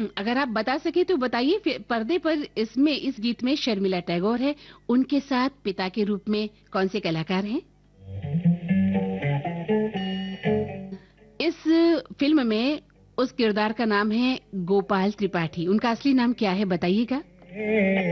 अगर आप बता सके तो बताइए। पर्दे पर इसमें इस गीत में शर्मिला टैगोर है, उनके साथ पिता के रूप में कौन से कलाकार हैं? इस फिल्म में उस किरदार का नाम है गोपाल त्रिपाठी, उनका असली नाम क्या है बताइएगा।